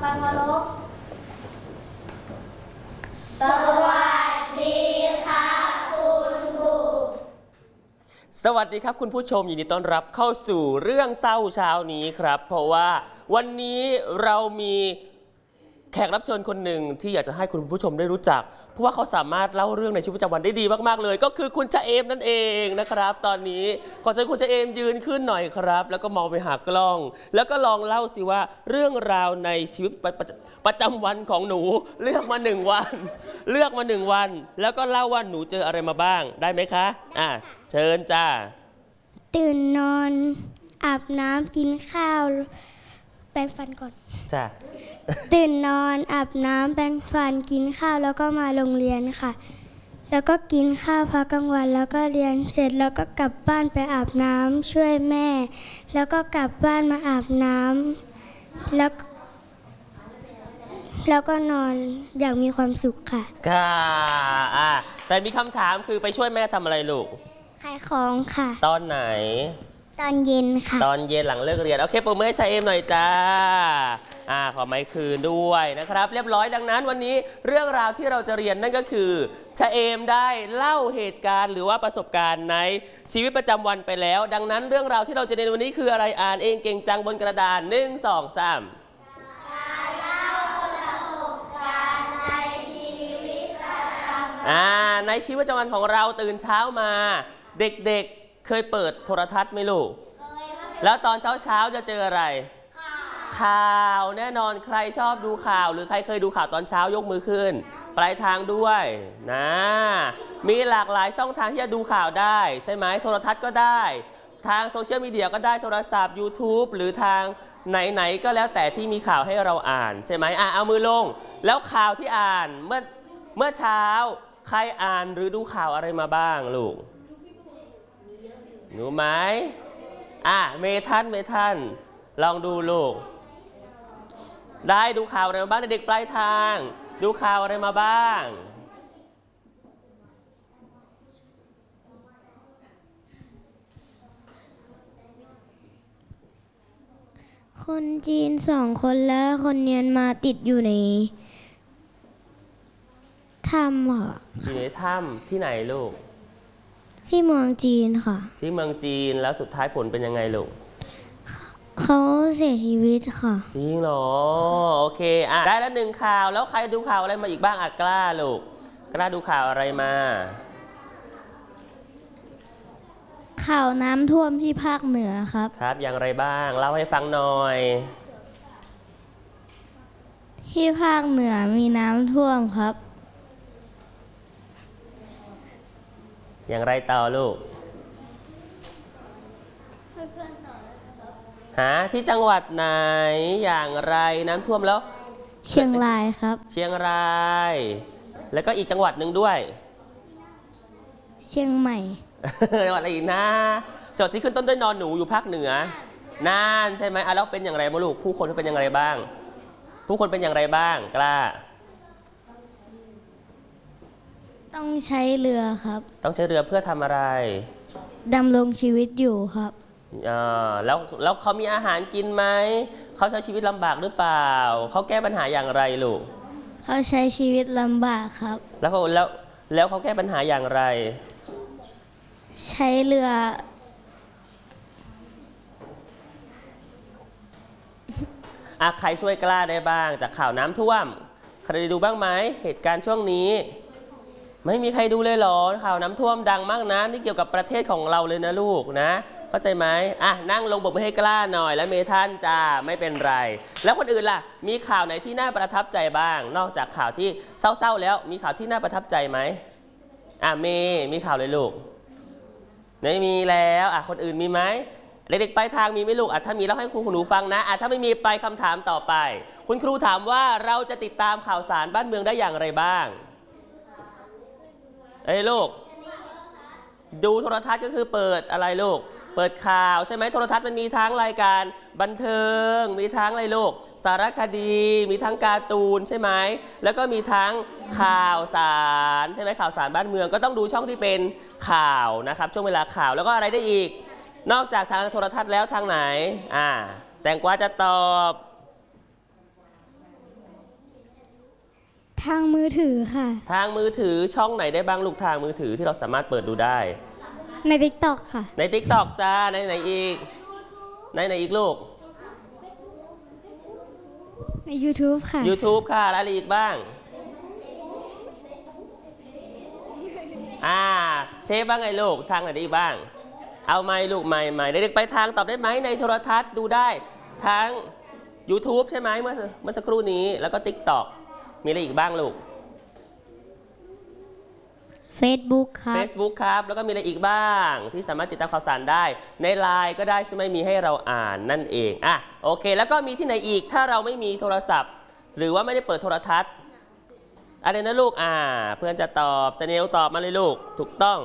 ความเคารพสวัสดีค่ะคุณครูสวัสดีครับคุณผู้ชมยินดีต้อนรับเข้าสู่เรื่องเศร้าเช้านี้ครับเพราะว่าวันนี้เรามีแขกรับเชิญคนหนึ่งที่อยากจะให้คุณผู้ชมได้รู้จักเพราะว่าเขาสามารถเล่าเรื่องในชีวิตประจำวันได้ดีมากๆเลยก็คือคุณชะเอมนั่นเองนะครับตอนนี้ขอเชิญคุณชะเอมยืนขึ้นหน่อยครับแล้วก็มองไปหากล้องแล้วก็ลองเล่าสิว่าเรื่องราวในชีวิตประจำวันของหนูเลือกมา1 วันเลือกมา1 วันแล้วก็เล่าว่าหนูเจออะไรมาบ้างได้ไหมคะเชิญจ้าตื่นนอนอาบน้ำกินข้าวแปรงฟันก่อนจ้าตื่นนอนอาบน้ำแปรงฟันกินข้าวแล้วก็มาโรงเรียนค่ะแล้วก็กินข้าวพักกลางวันแล้วก็เรียนเสร็จแล้วก็กลับบ้านไปอาบน้ำช่วยแม่แล้วก็กลับบ้านมาอาบน้ำแล้วก็นอนอย่างมีความสุขค่ะแต่มีคำถามคือไปช่วยแม่ทำอะไรลูกขายของค่ะตอนไหนตอนเย็นค่ะตอนเย็นหลังเลิกเรียนโอเคปรบมือให้ชาเอมหน่อยจ้าขอไม้คืนด้วยนะครับเรียบร้อยดังนั้นวันนี้เรื่องราวที่เราจะเรียนนั่นก็คือชาเอมได้เล่าเหตุการณ์หรือว่าประสบการณ์ในชีวิตประจำวันไปแล้วดังนั้นเรื่องราวที่เราจะเรียนวันนี้คืออะไรอ่านเองเก่งจังบนกระดาน1 2 3 การเล่าประสบการณ์ในชีวิตประจำวันในชีวิตประจำวันของเราตื่นเช้ามาเด็กๆเคยเปิดโทรทัศน์ไหมลูกแล้วตอนเช้าจะเจออะไรข่าวแน่นอนใครชอบดูข่าวหรือใครเคยดูข่าวตอนเช้ายกมือขึ้นปลายทางด้วยนะมีหลากหลายช่องทางที่จะดูข่าวได้ใช่ไหมโทรทัศน์ก็ได้ทางโซเชียลมีเดียก็ได้โทรศัพท์ YouTube หรือทางไหนๆก็แล้วแต่ที่มีข่าวให้เราอ่านใช่ไหมเอามือลงแล้วข่าวที่อ่านเมื่อเช้าใครอ่านหรือดูข่าวอะไรมาบ้างลูกรู้ไหมเมทันลองดูลูกได้ดูข่าวอะไรมาบ้างเด็กปลายทางดูข่าวอะไรมาบ้างคนจีน2 คนแล้วคนเมียนมาติดอยู่ในถ้ำค่ะอยู่ในถ้ำที่ไหนลูกที่เมืองจีนค่ะที่เมืองจีนแล้วสุดท้ายผลเป็นยังไงลูกเขาเสียชีวิตค่ะจริงเหรอโอเคได้แล้ว1 ข่าวแล้วใครดูข่าวอะไรมาอีกบ้างกล้าลูกกล้าดูข่าวอะไรมาข่าวน้ำท่วมที่ภาคเหนือครับครับอย่างไรบ้างเล่าให้ฟังหน่อยที่ภาคเหนือมีน้ำท่วมครับอย่างไรต่อลูกที่จังหวัดไหนอย่างไรน้ำท่วมแล้วเชียงรายครับเชียงรายแล้วก็อีกจังหวัดหนึ่งด้วยเชียงใหม่จังหวัดอะไรอีกนะจังหวัดที่ขึ้นต้นด้วยนอนหนูอยู่ภาคเหนือน่านใช่ไหมแล้วเป็นอย่างไรบ้างลูกผู้คนเป็นอย่างไรบ้างผู้คนเป็นอย่างไรบ้างกล้าต้องใช้เรือครับต้องใช้เรือเพื่อทำอะไรดำรงชีวิตอยู่ครับแล้วเขามีอาหารกินไหมเขาใช้ชีวิตลำบากหรือเปล่าเขาแก้ปัญหาอย่างไรลูกเขาใช้ชีวิตลำบากครับแล้วเขาแก้ปัญหาอย่างไรใช้เรือใครช่วยกล้าได้บ้างจากข่าวน้ำท่วมใครได้ดูบ้างไหมเหตุการณ์ช่วงนี้ไม่มีใครดูเลยเหรอข่าวน้ำท่วมดังมากนะนี่เกี่ยวกับประเทศของเราเลยนะลูกนะเข้าใจไหมนั่งลงบอกให้กล้าหน่อยแล้วเมทันจ้าไม่เป็นไรแล้วคนอื่นล่ะมีข่าวไหนที่น่าประทับใจบ้างนอกจากข่าวที่เศร้าๆแล้วมีข่าวที่น่าประทับใจไหมมีข่าวเลยลูกไม่มีแล้วคนอื่นมีไหมเด็กๆไปทางมีไหมลูกถ้ามีเล่าให้ครูหนูฟังนะถ้าไม่มีไปคำถามต่อไปคุณครูถามว่าเราจะติดตามข่าวสารบ้านเมืองได้อย่างไรบ้างลูกดูโทรทัศน์ก็คือเปิดอะไรลูกเปิดข่าวใช่ไหมโทรทัศน์มันมีทั้งรายการบันเทิงมีทั้งอะไรลูกสารคดีมีทั้งการ์ตูนใช่ไหมแล้วก็มีทั้งข่าวสารใช่ไหมข่าวสารบ้านเมืองก็ต้องดูช่องที่เป็นข่าวนะครับช่วงเวลาข่าวแล้วก็อะไรได้อีกนอกจากทางโทรทัศน์แล้วทางไหนแตงกวาจะตอบทางมือถือค่ะทางมือถือช่องไหนได้บ้างลูกทางมือถือที่เราสามารถเปิดดูได้ใน TikTok ค่ะใน TikTok จ้าในไหนอีกในไหนอีกลูกใน YouTube ค่ะ YouTube ค่ะแล้วอะไรอีกบ้างเชฟบ้างไงลูกทางไหนได้บ้างเอาไมค์ลูกไมค์เด็กๆไปทางตอบได้ไหมในโทรทัศน์ดูได้ทั้ง YouTube ใช่ไหมเมื่อสักครู่นี้แล้วก็ TikTok มีอะไรอีกบ้างลูก Facebook ครับ Facebook ครับแล้วก็มีอะไรอีกบ้างที่สามารถติดตามข่าวสารได้ใน LINE ก็ได้ใช่ไหมมีให้เราอ่านนั่นเองโอเคแล้วก็มีที่ไหนอีกถ้าเราไม่มีโทรศัพท์หรือว่าไม่ได้เปิดโทรทัศน์อะไรนะลูกเพื่อนจะตอบสเนลตอบมาเลยลูกถูกต้อง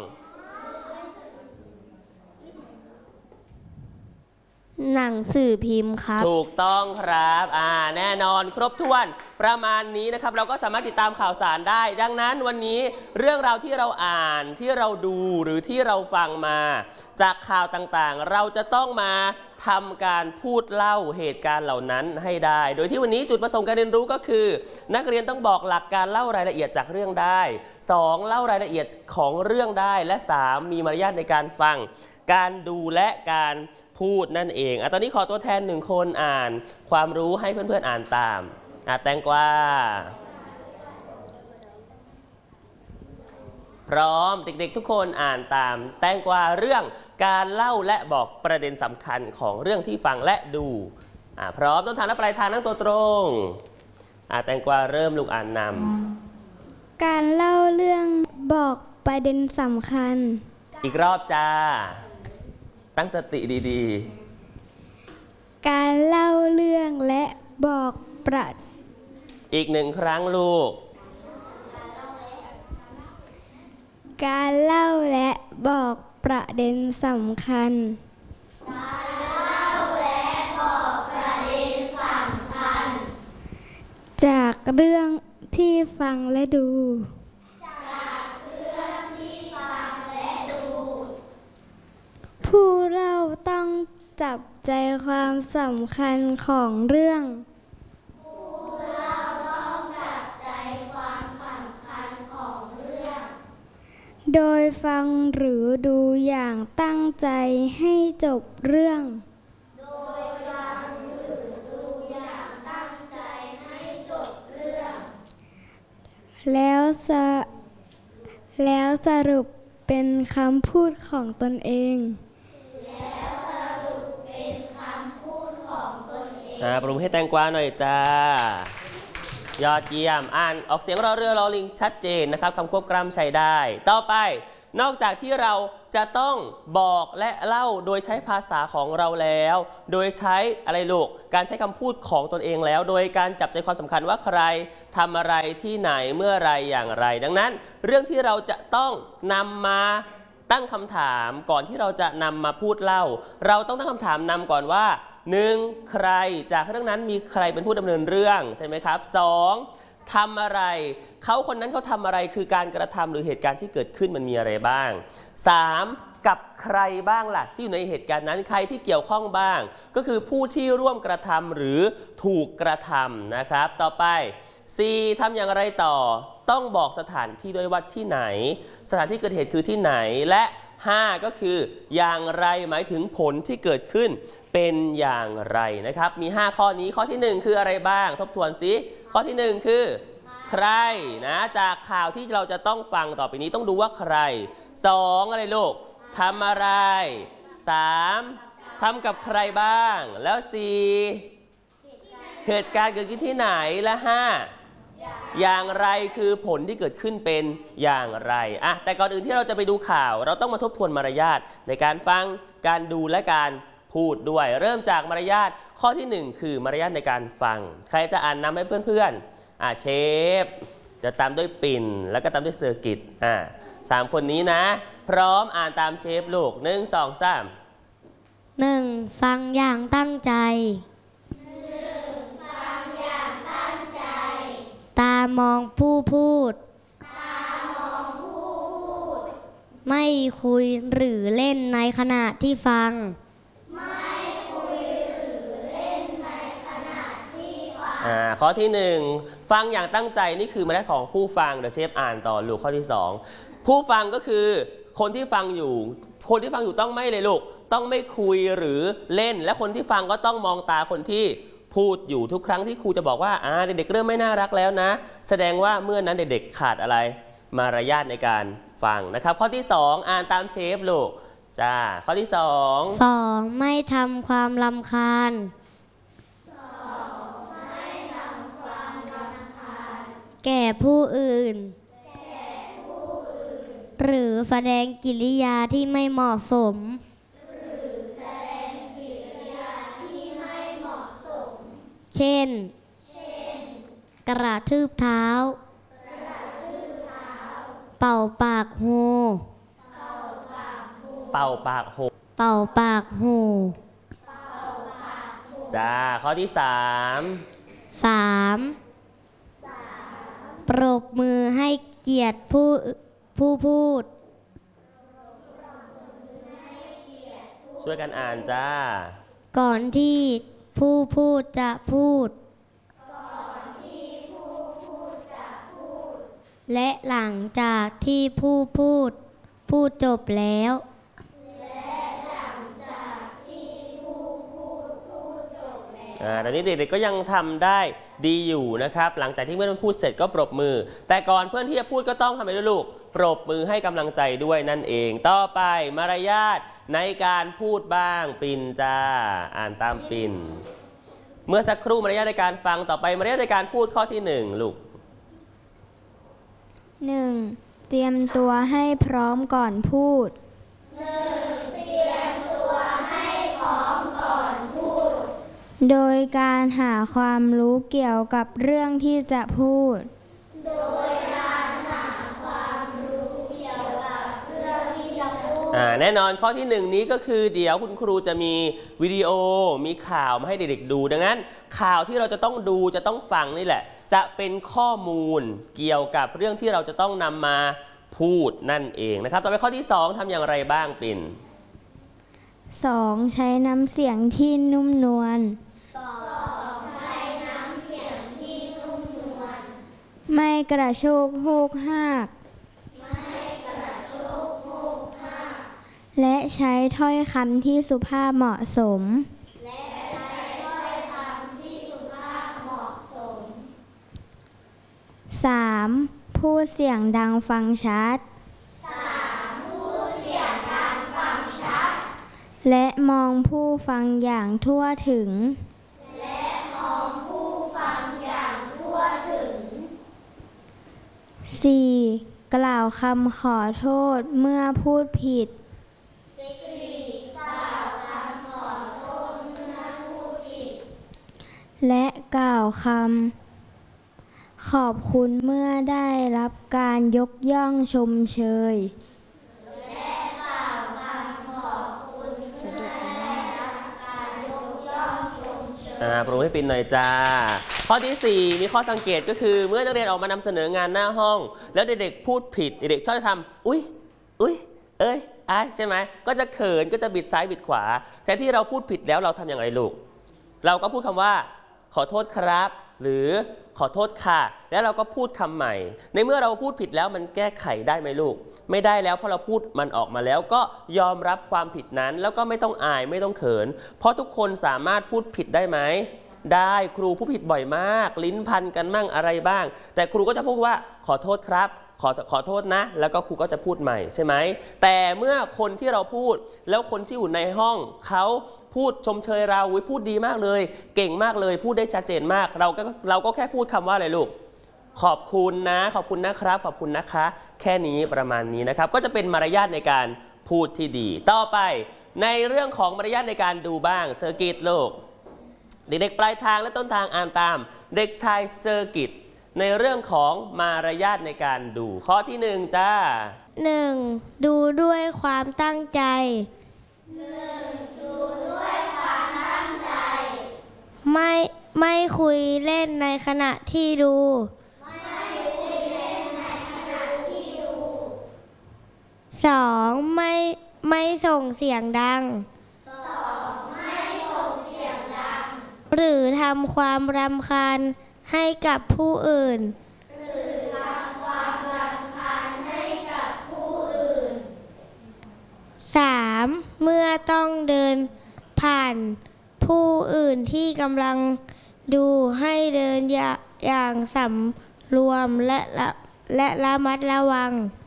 หนังสือพิมพ์ครับถูกต้องครับแน่นอนครบถ้วนประมาณนี้นะครับเราก็สามารถติดตามข่าวสารได้ดังนั้นวันนี้เรื่องราวที่เราอ่านที่เราดูหรือที่เราฟังมาจากข่าวต่างๆเราจะต้องมาทำการพูดเล่าเหตุการณ์เหล่านั้นให้ได้โดยที่วันนี้จุดประสงค์การเรียนรู้ก็คือนักเรียนต้องบอกหลักการเล่ารายละเอียดจากเรื่องได้2เล่ารายละเอียดของเรื่องได้และ3มีมารยาทในการฟังการดูและการพูดนั่นเองตอนนี้ขอตัวแทน1คนอ่านความรู้ให้เพื่อนๆอ่านตามแตงกวาพร้อมเด็กๆทุกคนอ่านตามแตงกวาเรื่องการเล่าและบอกประเด็นสำคัญของเรื่องที่ฟังและดูพร้อมต้นทางและปลายทางนั่งตัวตรงแตงกวาเริ่มลูกอ่านนำการเล่าเรื่องบอกประเด็นสำคัญอีกรอบจ้าตั้งสติดีๆการเล่าเรื่องและบอกประอีก1ครั้งลูกการเล่าและบอกประเด็นสำคัญการเล่าและบอกประเด็นสำคัญจากเรื่องที่ฟังและดูผู้เล่าต้องจับใจความสำคัญของเรื่องผู้เล่าต้องจับใจความสำคัญของเรื่องโดยฟังหรือดูอย่างตั้งใจให้จบเรื่องโดยฟังหรือดูอย่างตั้งใจให้จบเรื่องแล้วสรุปเป็นคำพูดของตนเองปรุงให้แตงกวาหน่อยจ้ายอดเยี่ยมอ่านออกเสียงรอเรือรอลิงชัดเจนนะครับคำควบกล้ำใช้ได้ต่อไปนอกจากที่เราจะต้องบอกและเล่าโดยใช้ภาษาของเราแล้วโดยใช้อะไรลูกการใช้คำพูดของตนเองแล้วโดยการจับใจความสำคัญว่าใครทำอะไรที่ไหนเมื่อไรอย่างไรดังนั้นเรื่องที่เราจะต้องนำมาตั้งคำถามก่อนที่เราจะนำมาพูดเล่าเราต้องตั้งคำถามนำก่อนว่า1ใครจากเรื่องนั้นมีใครเป็นผู้ดำเนินเรื่องใช่ไหมครับ2ทำอะไรเขาคนนั้นเขาทำอะไรคือการกระทำหรือเหตุการณ์ที่เกิดขึ้นมันมีอะไรบ้าง3กับใครบ้างล่ะที่อยู่ในเหตุการณ์นั้นใครที่เกี่ยวข้องบ้างก็คือผู้ที่ร่วมกระทำหรือถูกกระทำนะครับต่อไป4ทำอย่างไรต่อต้องบอกสถานที่ด้วยว่าที่ไหนสถานที่เกิดเหตุคือที่ไหนและ5ก็คืออย่างไรหมายถึงผลที่เกิดขึ้นเป็นอย่างไรนะครับมี5ข้อนี้ข้อที่1คืออะไรบ้างทบทวนสิข้อที่1คือใครนะจากข่าวที่เราจะต้องฟังต่อไปนี้ต้องดูว่าใคร2อะไรลูกทำอะไร3ทำกับใครบ้างแล้ว4เหตุการณ์เกิดขึ้นที่ไหนและ5อย่างไรคือผลที่เกิดขึ้นเป็นอย่างไรแต่ก่อนอื่นที่เราจะไปดูข่าวเราต้องมาทบทวนมารยาทในการฟังการดูและการพูดด้วยเริ่มจากมารยาทข้อที่1คือมารยาทในการฟังใครจะอ่านนำให้เพื่อนๆเชฟเดี๋ยวตามด้วยปิ่นแล้วก็ตามด้วยเซอร์กิต3คนนี้นะพร้อมอ่านตามเชฟลูก1 2 3 1ฟังอย่างตั้งใจตามองผู้พูดไม่คุยหรือเล่นในขณะที่ฟังข้อที่1ฟังอย่างตั้งใจนี่คือมารยาทของผู้ฟังเดี๋ยวเชฟอ่านต่อลูกข้อที่2ผู้ฟังก็คือคนที่ฟังอยู่ต้องไม่เลยลูกต้องไม่คุยหรือเล่นและคนที่ฟังก็ต้องมองตาคนที่พูดอยู่ทุกครั้งที่ครูจะบอกว่าเด็กๆเริ่มไม่น่ารักแล้วนะแสดงว่าเมื่อนั้นเด็กๆขาดอะไรมารยาทในการฟังนะครับข้อที่2อ่านตามเชฟลูกจ้าข้อที่2 ไม่ทำความรำคาญแก่ผู้อื่นหรือแสดงกิริยาที่ไม่เหมาะสมเช่นกระทืบเท้าเป่าปากโฮจ้าข้อที่ 3ปรบมือให้เกียรติผู้พูดช่วยกันอ่านจ้าก่อนที่ผู้พูดจะพูดและหลังจากที่ผู้พูดจบแล้วตอนนี้เด็กๆก็ยังทำได้ดีอยู่นะครับหลังจากที่เพื่อนพูดเสร็จก็ปรบมือแต่ก่อนเพื่อนที่จะพูดก็ต้องทำอะไรด้วยลูกปรบมือให้กำลังใจด้วยนั่นเองต่อไปมารยาทในการพูดบ้างปิ่นจ้าอ่านตามปิ่นเมื่อสักครู่มารยาทในการฟังต่อไปมารยาทในการพูดข้อที่1ลูก 1. เตรียมตัวให้พร้อมก่อนพูด โดยการหาความรู้เกี่ยวกับเรื่องที่จะพูดแน่นอนข้อที่1นี้ก็คือเดี๋ยวคุณครูจะมีวิดีโอมีข่าวมาให้เด็กๆดูดังนั้นข่าวที่เราจะต้องดูจะต้องฟังนี่แหละจะเป็นข้อมูลเกี่ยวกับเรื่องที่เราจะต้องนำมาพูดนั่นเองนะครับต่อไปข้อที่2ทำอย่างไรบ้างปิ่น 2. ใช้น้ำเสียงที่นุ่มนวลไม่กระโชกโฮกฮากและใช้ถ้อยคำที่สุภาพเหมาะสม 3. พูดเสียงดังฟังชัด และมองผู้ฟังอย่างทั่วถึง 4. กล่าวคำขอโทษเมื่อพูดผิด และกล่าวคำขอบคุณเมื่อได้รับการยกย่องชมเชยปรุงให้ปิ่นหน่อยจ้าข้อที่4มีข้อสังเกตก็คือเมื่อนักเรียนออกมานำเสนองานหน้าห้องแล้วเด็กๆพูดผิดเด็กๆชอบจะทำอุ้ยเอ้ยใช่ไหมก็จะเขินก็จะบิดซ้ายบิดขวาแต่ที่เราพูดผิดแล้วเราทำอย่างไรลูกเราก็พูดคำว่าขอโทษครับหรือขอโทษค่ะแล้วเราก็พูดคำใหม่ในเมื่อเราพูดผิดแล้วมันแก้ไขได้ไหมลูกไม่ได้แล้วเพราะเราพูดมันออกมาแล้วก็ยอมรับความผิดนั้นแล้วก็ไม่ต้องอายไม่ต้องเขินเพราะทุกคนสามารถพูดผิดได้ไหมได้ครูผู้ผิดบ่อยมากลิ้นพันกันมั่งอะไรบ้างแต่ครูก็จะพูดว่าขอโทษครับขอโทษนะแล้วก็ครูก็จะพูดใหม่ใช่ไหมแต่เมื่อคนที่เราพูดแล้วคนที่อยู่ในห้องเขาพูดชมเชยเราพูดดีมากเลยเก่งมากเลยพูดได้ชัดเจนมากเราก็แค่พูดคำว่าอะไรลูกขอบคุณนะขอบคุณนะครับขอบคุณนะคะแค่นี้ประมาณนี้นะครับก็จะเป็นมารยาทในการพูดที่ดีต่อไปในเรื่องของมารยาทในการดูบ้างเซอร์กิตลูกเด็กๆปลายทางและต้นทางอ่านตามเด็กชายเซอร์กิตในเรื่องของมารยาทในการดูข้อที่1จ้า 1. ดูด้วยความตั้งใจ ไม่คุยเล่นในขณะที่ดู 2. ไม่ส่งเสียงดังหรือทำความรำคาญให้กับผู้อื่น 3. เมื่อต้องเดินผ่านผู้อื่นที่กำลังดูให้เดินอย่างสำรวมและระมัดระวัง